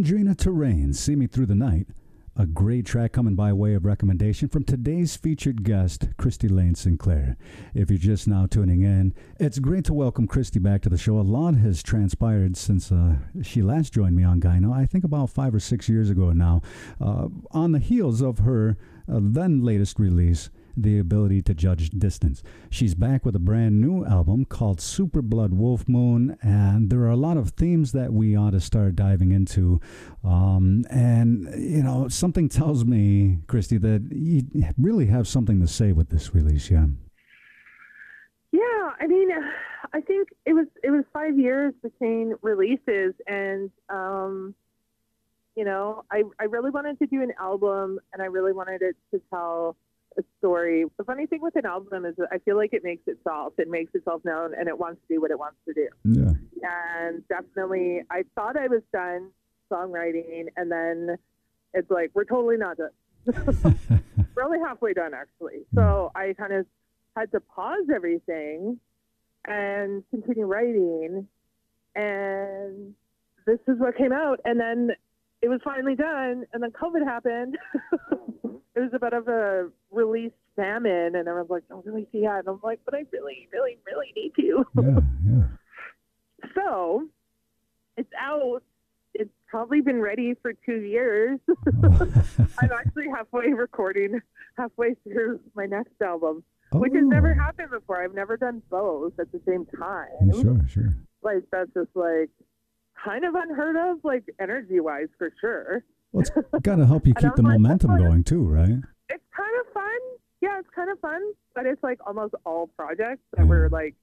Andrina Terrain, See Me Through the Night. A great track coming by way of recommendation from today's featured guest, Christy Lane Sinclair. If you're just now tuning in, it's great to welcome Christy back to the show. A lot has transpired since she last joined me on Gyno, I think about 5 or 6 years ago now, on the heels of her then latest release, The Ability to Judge Distance. She's back with a brand new album called Super Blood Wolf Moon, and there are a lot of themes that we ought to start diving into. And, you know, something tells me, Christy, that you really have something to say with this release, yeah? Yeah, I mean, I think it was 5 years between releases, and, you know, I really wanted to do an album, and I really wanted it to tell a story. The funny thing with an album is that I feel like it makes itself known, and it wants to do what it wants to do. Yeah. And definitely, I thought I was done songwriting, and then it's like, we're totally not done. We're only halfway done, actually. So I kind of had to pause everything and continue writing, and this is what came out. And then it was finally done, and then COVID happened. It was a bit of a release famine, and everyone's like, don't release yet. And I'm like, but I really, really, really need to. Yeah. So it's out. It's probably been ready for 2 years. I'm actually halfway through my next album, which has never happened before. I've never done both at the same time. Sure. Like, that's just like kind of unheard of, like energy-wise, for sure. Well, it's got to help you keep the momentum going too, right? It's kind of fun. Yeah, it's kind of fun. But it's like almost all projects that were like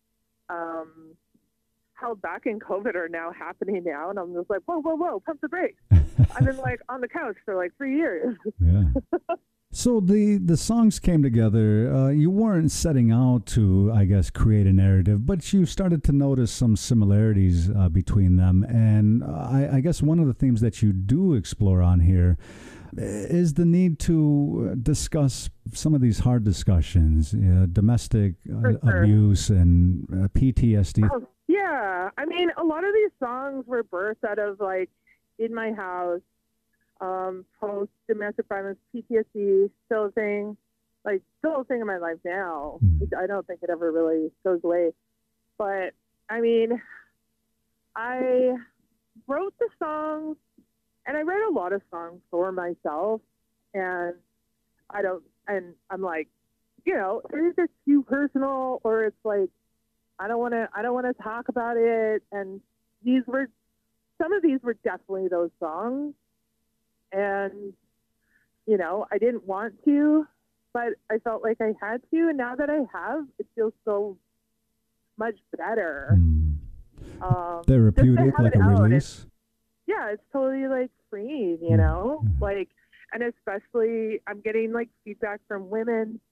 held back in COVID are now happening now. And I'm just like, whoa, pump the brakes. I've been like on the couch for like 3 years. Yeah. So the songs came together. You weren't setting out to, I guess, create a narrative, but you started to notice some similarities between them. And I guess one of the themes that you do explore on here is the need to discuss some of these hard discussions, domestic abuse and PTSD. Oh, yeah. I mean, a lot of these songs were birthed out of like in my house. Post domestic violence, PTSD, still a thing in my life now. Which I don't think it ever really goes away. But I mean, I wrote the songs, and I write a lot of songs for myself, and I'm like, you know, is it too personal, or it's like I don't want to talk about it. And some of these were definitely those songs. And, you know, I didn't want to, but I felt like I had to. And now that I have, it feels so much better. Therapeutic, like a release? It's totally like freeing, you know? Like, and especially I'm getting like feedback from women,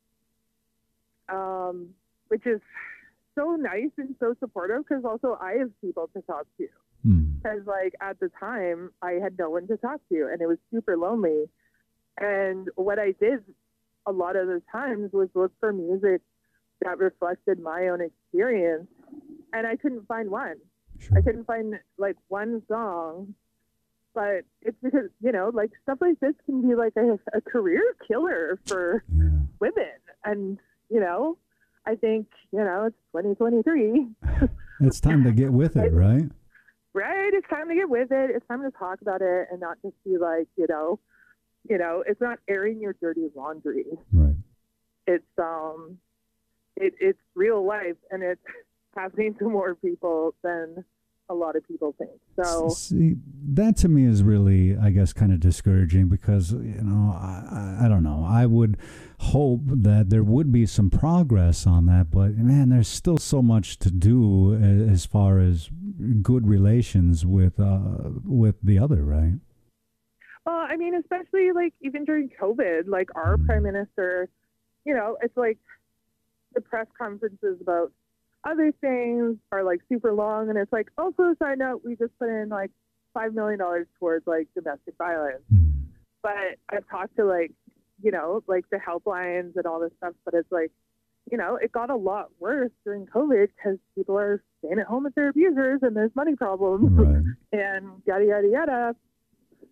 which is so nice and so supportive, because also I have people to talk to. Because, like, at the time, I had no one to talk to, and it was super lonely. And what I did a lot of the times was look for music that reflected my own experience, and I couldn't find one. Sure. I couldn't find, like, one song. But it's because, you know, like, stuff like this can be, like, a career killer for women. And, you know, I think, you know, it's 2023. It's time to get with it, right? Right, it's time to get with it. It's time to talk about it, and not just be like, you know, it's not airing your dirty laundry. Right. It's it's real life, and it's happening to more people than a lot of people think. So, see, that to me is really, I guess, kind of discouraging, because, you know, I don't know. I would hope that there would be some progress on that, but man, there's still so much to do as far as good relations with the other, right? Well, I mean, especially like even during COVID, like our prime minister, you know, it's like the press conferences about other things are like super long, and it's like, also, side note, we just put in like $5 million towards like domestic violence. But I've talked to like, you know, like the helplines and all this stuff, but it's like, you know, it got a lot worse during COVID because people are staying at home with their abusers, and there's money problems, right, and yada, yada, yada.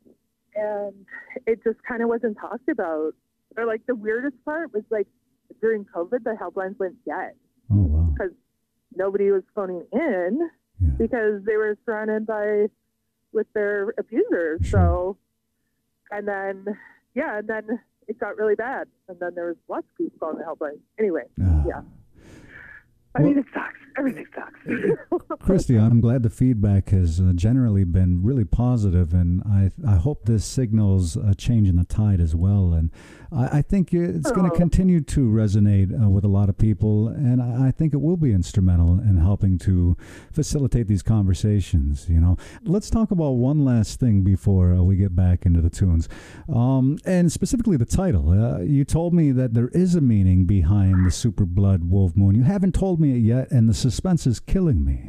and it just kind of wasn't talked about. Or like the weirdest part was like during COVID, the helplines went dead. Oh, wow. Because nobody was phoning in because they were surrounded with their abusers. Sure. So, and then it got really bad. And then there was lots of people calling the helpline. Anyway, yeah. I mean, it sucks. Everything sucks. Christy, I'm glad the feedback has generally been really positive, and I hope this signals a change in the tide as well. And I think it's going to continue to resonate with a lot of people, and I think it will be instrumental in helping to facilitate these conversations. Let's talk about one last thing before we get back into the tunes, and specifically the title. You told me that there is a meaning behind the Super Blood Wolf Moon. You haven't told me it yet, and the suspense is killing me.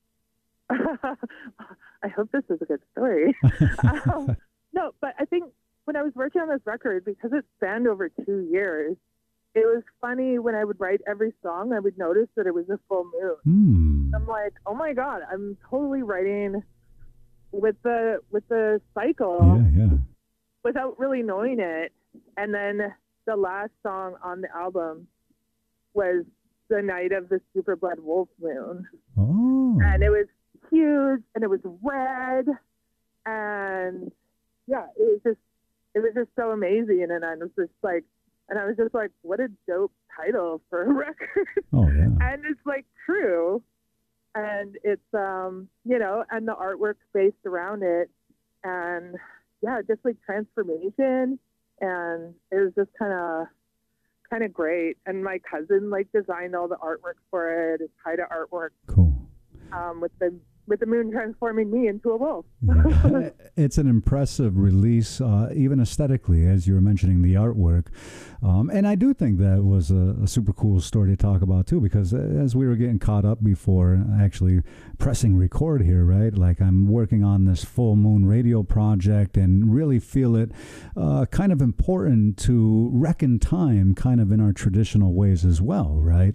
I hope this is a good story. No, but I think when I was working on this record, because it spanned over 2 years, it was funny when I would write every song, I would notice that it was a full moon. I'm like, oh my God, I'm totally writing with the cycle without really knowing it. And then the last song on the album was the night of the Super Blood Wolf Moon. Oh. And it was huge, and it was red, and it was just so amazing. And I was just like, what a dope title for a record. Oh yeah. And it's like true, and it's and the artwork based around it, and just like transformation, and it was just kind of great. And my cousin like designed all the artwork for it. It's Haida artwork. Cool. With the moon transforming me into a wolf. Yeah. It's an impressive release, even aesthetically, as you were mentioning the artwork. And I do think that was a super cool story to talk about, too, because as we were getting caught up before actually pressing record here, right? Like I'm working on this full moon radio project and really feel it kind of important to reckon time kind of in our traditional ways as well, right?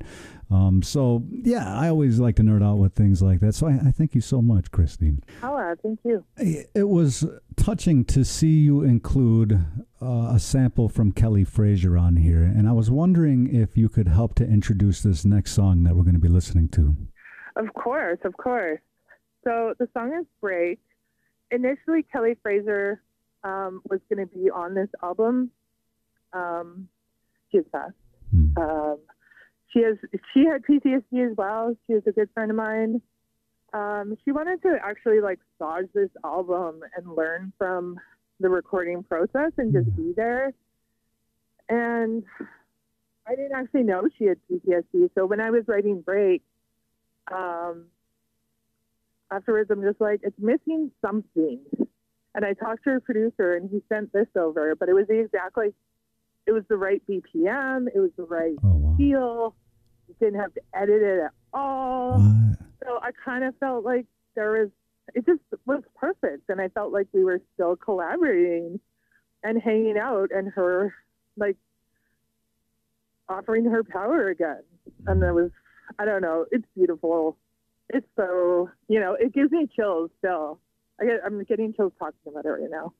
I always like to nerd out with things like that. So I thank you so much, Christine. Oh, thank you. It was touching to see you include a sample from Kelly Fraser on here. And I was wondering if you could help to introduce this next song that we're going to be listening to. Of course. So the song is Break. Initially, Kelly Fraser was going to be on this album. She has passed. She had PTSD as well. She was a good friend of mine. She wanted to actually like stage this album and learn from the recording process and just be there. And I didn't actually know she had PTSD. So when I was writing Break, afterwards I'm just like, it's missing something. And I talked to her producer and he sent this over, but it was it was the right BPM. It was the right feel. You didn't have to edit it at all. What? So I kind of felt like it just was perfect. And I felt like we were still collaborating and hanging out and her like offering her power again. And I don't know, it's beautiful. It's so, it gives me chills still. I'm getting chills talking about it right now.